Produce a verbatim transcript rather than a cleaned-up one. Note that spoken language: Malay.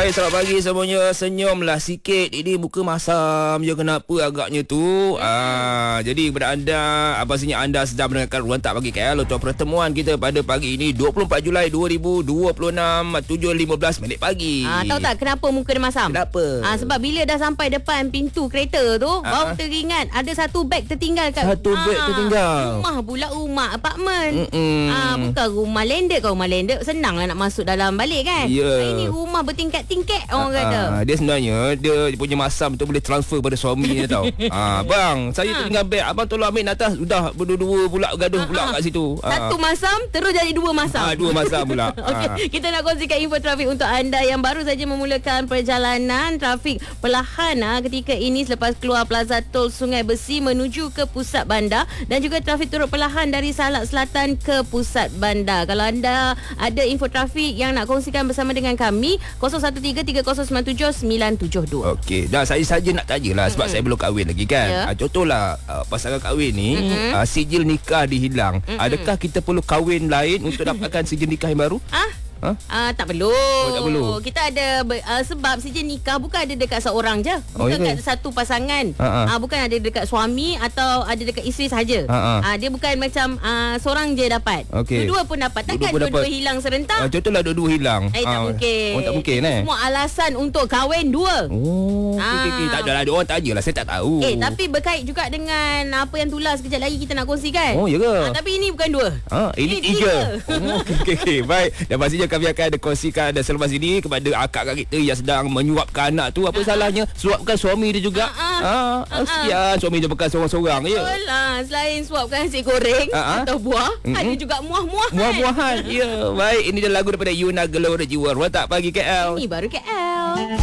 Hai, selamat pagi semuanya. Senyumlah sikit. Ini muka masam je kenapa agaknya tu. Ah, jadi kepada anda, apa pastinya anda sedang mendengarkan Ruang Tak Pagi K L untuk pertemuan kita pada pagi ini dua puluh empat Julai dua ribu dua puluh enam, tujuh lima belas minit pagi. Ah, tahu tak kenapa muka dia masam? Kenapa? Ah, sebab bila dah sampai depan pintu kereta tu, ah, baru teringat ada satu beg tertinggal kat Satu beg ah, tertinggal. Rumah pula, rumah apartmen. Mm-mm. Ah, bukan rumah landed. Kalau rumah landed senanglah nak masuk dalam balik kan. Ya. Ini rumah bertingkat-tingkat orang kata. Ah, dia sebenarnya dia punya masam tu boleh transfer pada suami dia tau. Ah, bang, saya tertinggal beg, abang tolong ambil atas. Sudah berdua-dua pula gaduh pula kat situ. Ah. Satu masam terus jadi dua masam. Ah, dua masam pula. Okey, Ah. kita nak kongsikan info trafik untuk anda yang baru saja memulakan perjalanan. Trafik perlahan ah, ketika ini selepas keluar Plaza Tol Sungai Besi menuju ke pusat bandar, dan juga trafik turut perlahan dari Salak Selatan ke pusat bandar. Kalau anda ada info trafik yang nak kongsikan bersama dengan kami, kosong satu tiga tiga kosong sembilan tujuh sembilan tujuh dua. Okey, dah saya saja nak tanyalah sebab mm-hmm. saya belum kahwin lagi kan. Ya. Yeah. Contohlah uh, pasangan kahwin ni Mm-hmm. uh, sijil nikah dihilang. Mm-hmm. Adakah kita perlu kahwin lain untuk dapatkan sijil nikah yang baru? Ah? Ha? Ah, tak perlu. Oh, tak perlu. Kita ada uh, sebab sijil nikah bukan ada dekat seorang je. Oh, Bukan ya kat satu pasangan. Ha-ha. Ah, bukan ada dekat suami atau ada dekat isteri sahaja. Ha-ha. Ah, dia bukan macam uh, seorang je dapat. Okey. Dua-dua pun dapat. Takkan Dua-dua dua-dua dapat. hilang serentak? Uh, contohlah dua-dua hilang. Eh, tak Ah, mungkin. Oh, tak mungkin eh. Semua alasan untuk kahwin dua. Oh, okey Ah. okey okey. Tak adalah, ada orang tanyalah, saya tak tahu. Eh, tapi berkait juga dengan apa yang tulas sekejap lagi kita nak kongsikan. Oh, ya ke? Ah, tapi ini bukan dua. Ha, ini Ini tiga. tiga. Oh, okey okey okey. Baik. Dan pastinya kami akan ada kongsikan dan selepas ini kepada akak-akak kita yang sedang menyuapkan anak tu, apa uh-huh. salahnya suapkan suami dia juga. Uh-huh. Ha, Uh-huh. kesian suami dia bukan seorang-seorang ya. Betul lah. Selain suapkan nasi goreng Ah, ah. atau buah, Mm-mm. ada juga muah-muahan. Muah-muahan. Ya, baik. Ini dia lagu daripada Yuna Gelora Jiwa. Ruang Tak Pagi K L. Ini baru K L.